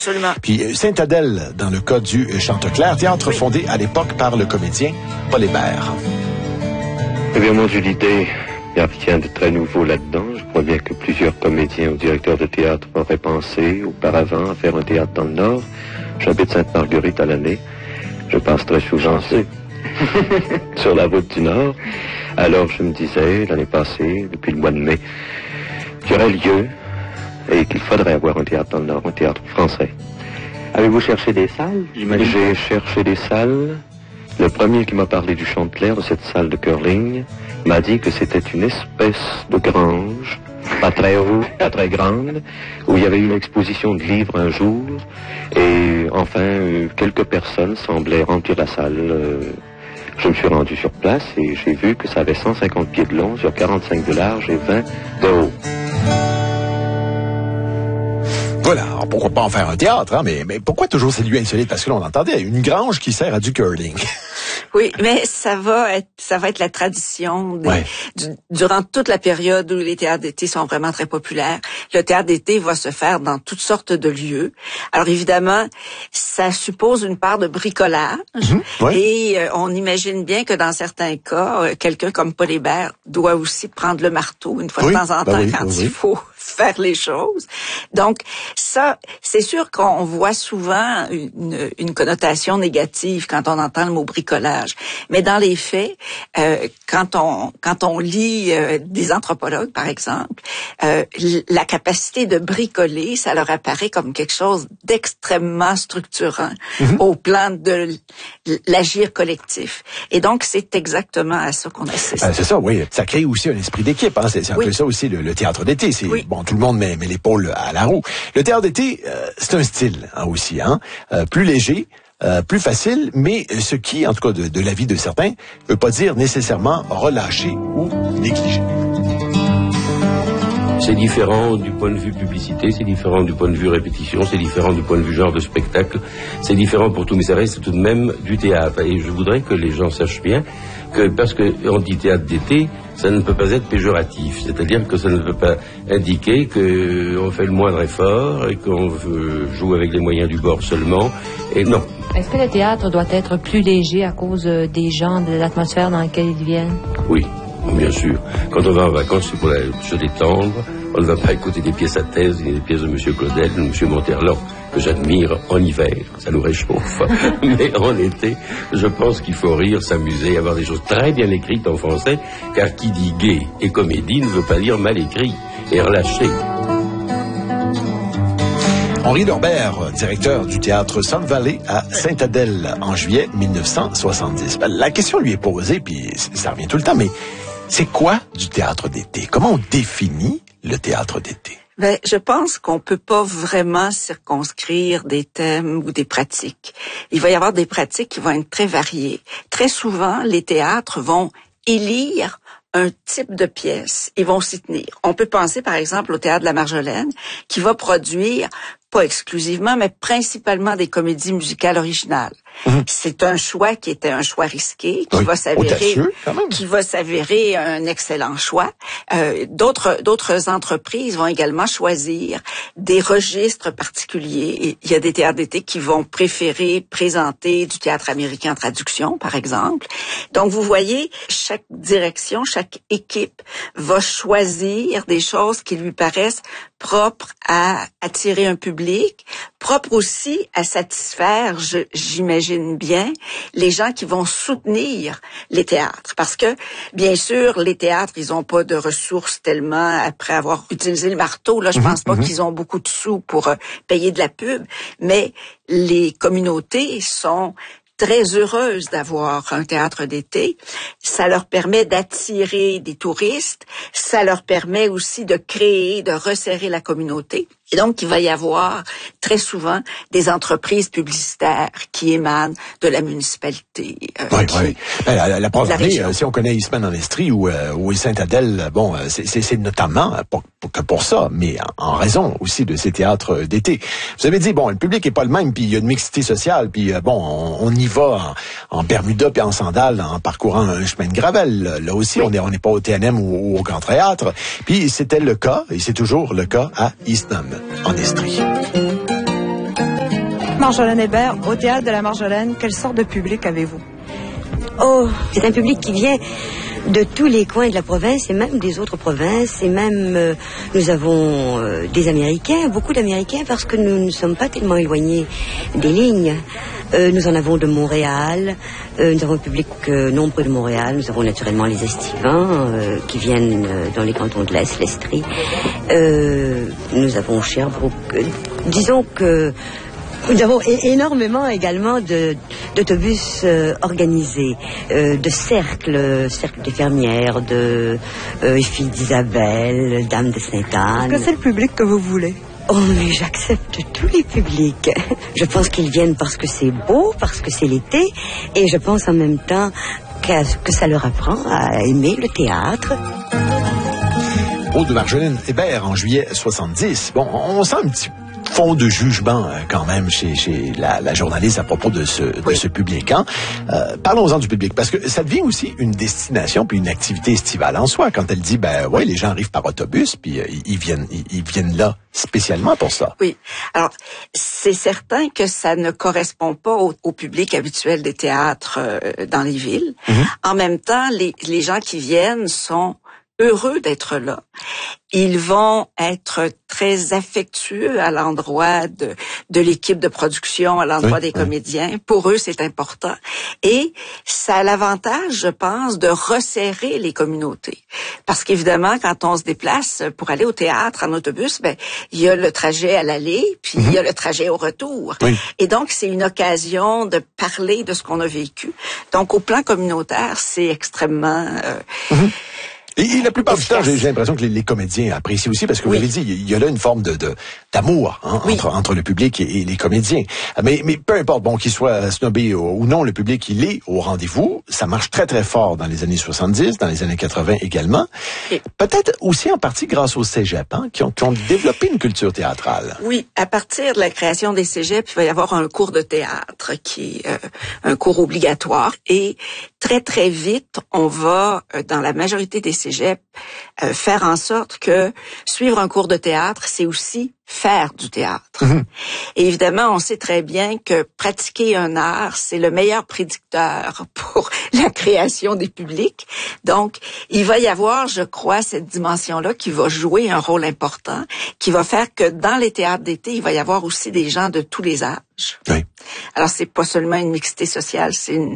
Absolument. Puis Sainte-Adèle, dans le cas du Chanteclair, théâtre fondé à l'époque par le comédien Paul Hébert. Eh bien, moi, j'ai l'idée, il n'y a rien de très nouveau là-dedans. Je crois bien que plusieurs comédiens ou directeurs de théâtre auraient pensé auparavant à faire un théâtre dans le Nord. J'habite Sainte-Marguerite à l'année. Je passe très souvent sur la route du Nord. Alors, je me disais, l'année passée, depuis le mois de mai, qu'il y aurait lieu et qu'il faudrait avoir un théâtre dans le Nord, un théâtre français. Avez-vous cherché des salles, j'imagine? J'ai cherché des salles. Le premier qui m'a parlé du Chanteclair, de cette salle de curling, m'a dit que c'était une espèce de grange, pas très haut, pas très grande, où il y avait une exposition de livres un jour, et enfin, quelques personnes semblaient remplir la salle. Je me suis rendu sur place et j'ai vu que ça avait 150 pieds de long, sur 45 de large et 20 de haut. Voilà, alors pourquoi pas en faire un théâtre, hein? Mais pourquoi toujours ces lieux insolites? Parce que là, on entendait une grange qui sert à du curling. Oui, mais ça va être la tradition durant toute la période où les théâtres d'été sont vraiment très populaires. Le théâtre d'été va se faire dans toutes sortes de lieux. Alors évidemment, ça suppose une part de bricolage. Et on imagine bien que dans certains cas, quelqu'un comme Paul Hébert doit aussi prendre le marteau une fois de temps en temps quand il faut faire les choses. Donc ça, c'est sûr qu'on voit souvent une connotation négative quand on entend le mot bricolage. Mais dans les faits, quand on lit des anthropologues, par exemple, la capacité de bricoler, ça leur apparaît comme quelque chose d'extrêmement structurant au plan de l'agir collectif. Et donc, c'est exactement à ça qu'on assiste. C'est ça, oui. Ça crée aussi un esprit d'équipe. Hein. C'est un peu ça aussi, le théâtre d'été. C'est bon, tout le monde met l'épaule à la roue. Le théâtre d'été, c'est un style aussi, hein. Plus léger. Plus facile, mais ce qui, en tout cas de l'avis de certains, ne veut pas dire nécessairement relâcher ou négliger. C'est différent du point de vue publicité, c'est différent du point de vue répétition, c'est différent du point de vue genre de spectacle, c'est différent pour tout, mais ça reste tout de même du théâtre. Et je voudrais que les gens sachent bien que, parce qu'on dit théâtre d'été, ça ne peut pas être péjoratif, c'est-à-dire que ça ne peut pas indiquer qu'on fait le moindre effort et qu'on joue avec les moyens du bord seulement, et non. Est-ce que le théâtre doit être plus léger à cause des gens, de l'atmosphère dans laquelle ils viennent? Oui, bien sûr. Quand on va en vacances, c'est pour se détendre. On ne va pas écouter des pièces à thèse, ni des pièces de M. Claudel, de M. Monterland, que j'admire en hiver. Ça nous réchauffe. Mais en été, je pense qu'il faut rire, s'amuser, avoir des choses très bien écrites en français, car qui dit gai et comédie ne veut pas dire mal écrit et relâché. Henri Lorbert, directeur du théâtre Sun Valley à Sainte-Adèle en juillet 1970. La question lui est posée, puis ça revient tout le temps, mais c'est quoi du théâtre d'été? Comment on définit le théâtre d'été? Je pense qu'on peut pas vraiment circonscrire des thèmes ou des pratiques. Il va y avoir des pratiques qui vont être très variées. Très souvent, les théâtres vont élire un type de pièce, ils vont s'y tenir. On peut penser par exemple au Théâtre de la Marjolaine qui va produire, pas exclusivement, mais principalement des comédies musicales originales. C'est un choix qui était un choix risqué, qui va s'avérer un excellent choix. D'autres entreprises vont également choisir des registres particuliers. Il y a des théâtres d'été qui vont préférer présenter du théâtre américain en traduction, par exemple. Donc, vous voyez, chaque direction, chaque équipe va choisir des choses qui lui paraissent propres à attirer un public, propres aussi à satisfaire, j'imagine bien, les gens qui vont soutenir les théâtres. Parce que, bien sûr, les théâtres, ils ont pas de ressources tellement après avoir utilisé le marteau. Là, je pense pas qu'ils ont beaucoup de sous pour payer de la pub. Mais les communautés sont très heureuses d'avoir un théâtre d'été. Ça leur permet d'attirer des touristes. Ça leur permet aussi de créer, de resserrer la communauté. Et donc, il va y avoir très souvent des entreprises publicitaires qui émanent de la municipalité. Oui. La preuve en est, si on connaît Eastman en Estrie ou Sainte-Adèle, bon, c'est notamment que pour ça, mais en raison aussi de ces théâtres d'été. Vous avez dit, bon, le public est pas le même, puis il y a une mixité sociale, puis bon, on y va en Bermuda puis en sandales, en parcourant un chemin de gravel. Là aussi, on n'est pas au TNM ou au Grand Théâtre. Puis c'était le cas, et c'est toujours le cas à Eastman en Estrie. Marjolaine Hébert, au Théâtre de la Marjolaine, quelle sorte de public avez-vous? Oh, c'est un public qui vient de tous les coins de la province et même des autres provinces. Et même, nous avons des Américains, beaucoup d'Américains, parce que nous ne sommes pas tellement éloignés des lignes. Nous en avons de Montréal, nous avons un public nombreux de Montréal, nous avons naturellement les Estivants qui viennent dans les cantons de l'Est, l'Estrie. Nous avons Sherbrooke. Disons que nous avons énormément également d'autobus organisés, de cercles des fermières, de filles d'Isabelle, dames de Sainte-Anne. Est-ce que c'est le public que vous voulez? Oh, mais j'accepte tous les publics. Je pense qu'ils viennent parce que c'est beau, parce que c'est l'été, et je pense en même temps que ça leur apprend à aimer le théâtre. Au de Marjolaine Hébert en juillet 70. Bon, on sent un petit fond de jugement quand même chez la journaliste à propos de ce public. Hein? Parlons-en du public, parce que ça devient aussi une destination puis une activité estivale en soi. Quand elle dit, ouais, les gens arrivent par autobus, puis ils viennent là spécialement pour ça. Oui. Alors, c'est certain que ça ne correspond pas au public habituel des théâtres dans les villes. Mm-hmm. En même temps, les gens qui viennent sont heureux d'être là. Ils vont être très affectueux à l'endroit de l'équipe de production, à l'endroit des comédiens. Pour eux, c'est important. Et ça a l'avantage, je pense, de resserrer les communautés. Parce qu'évidemment, quand on se déplace pour aller au théâtre en autobus, il y a le trajet à l'aller, puis il y a le trajet au retour. Oui. Et donc, c'est une occasion de parler de ce qu'on a vécu. Donc, au plan communautaire, c'est extrêmement... Et la plupart du temps, j'ai l'impression que les comédiens apprécient aussi, parce que vous l'avez dit, il y a là une forme d'amour entre le public et les comédiens. Mais peu importe, qu'il soit snobé ou non, le public, il est au rendez-vous. Ça marche très, très fort dans les années 70, dans les années 80 également. Peut-être aussi en partie grâce aux cégeps, qui ont développé une culture théâtrale. Oui, à partir de la création des cégeps, il va y avoir un cours de théâtre qui est un cours obligatoire. Et très, très vite, on va, dans la majorité des cégeps, faire en sorte que suivre un cours de théâtre, c'est aussi faire du théâtre. Mm-hmm. Et évidemment, on sait très bien que pratiquer un art, c'est le meilleur prédicteur pour la création des publics. Donc, il va y avoir, je crois, cette dimension-là qui va jouer un rôle important, qui va faire que dans les théâtres d'été, il va y avoir aussi des gens de tous les âges. Oui. Alors, c'est pas seulement une mixité sociale, c'est une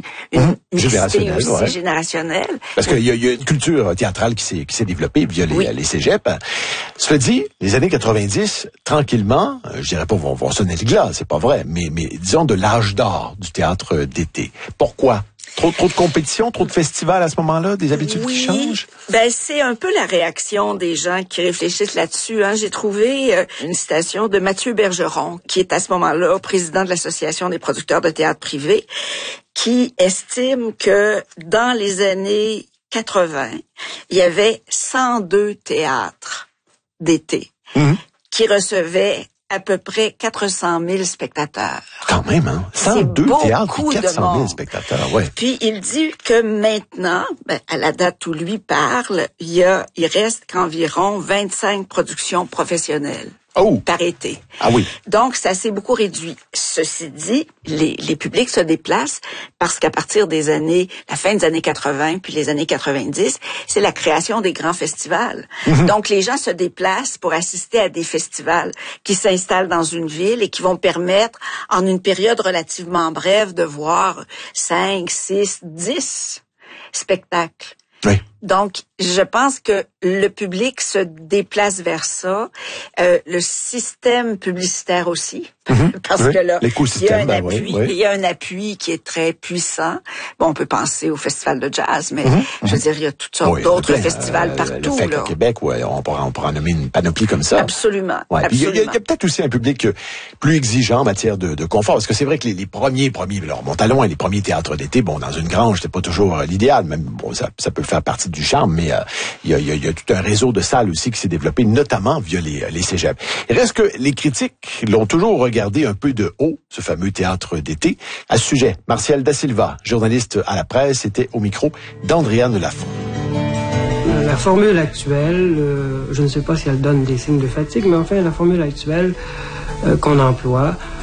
mixité aussi générationnelle. Parce qu'il y a une culture théâtrale qui s'est développée via les cégeps. Cela dit, les années 90, tranquillement, je dirais pas vont sonner le glas, c'est pas vrai, mais disons de l'âge d'or du théâtre d'été. Pourquoi? Trop de compétition, trop de festivals à ce moment-là, des habitudes qui changent? C'est un peu la réaction des gens qui réfléchissent là-dessus. J'ai trouvé une citation de Mathieu Bergeron, qui est à ce moment-là président de l'Association des producteurs de théâtre privé, qui estime que dans les années 80, il y avait 102 théâtres d'été qui recevaient à peu près 400 000 spectateurs. Quand même, 102 théâtres et 400 000 spectateurs, ouais. Puis, il dit que maintenant, à la date où lui parle, il reste qu'environ 25 productions professionnelles. Par été. Ah oui. Donc, ça s'est beaucoup réduit. Ceci dit, les publics se déplacent parce qu'à partir la fin des années 80 puis les années 90, c'est la création des grands festivals. Mm-hmm. Donc, les gens se déplacent pour assister à des festivals qui s'installent dans une ville et qui vont permettre, en une période relativement brève, de voir 5, 6, 10 spectacles. Oui. Donc, je pense que le public se déplace vers ça. Le système publicitaire aussi. Parce que là, il y a un appui qui est très puissant. Bon, on peut penser au festival de jazz, mais je veux dire, il y a toutes sortes d'autres festivals partout. Le FEC au Québec, on pourra nommer une panoplie comme ça. Absolument. Ouais, absolument. Il y a peut-être aussi un public plus exigeant en matière de confort. Parce que c'est vrai que les premiers, alors mon talon et les premiers théâtres d'été, dans une grange, c'était pas toujours l'idéal. Même, ça peut faire partie du charme, mais il y a tout un réseau de salles aussi qui s'est développé, notamment via les cégeps. Il reste que les critiques l'ont toujours regardé un peu de haut, ce fameux théâtre d'été. À ce sujet, Martial Da Silva, journaliste à la presse, était au micro d'Andréane Lafont. La formule actuelle, je ne sais pas si elle donne des signes de fatigue, mais enfin, la formule actuelle qu'on emploie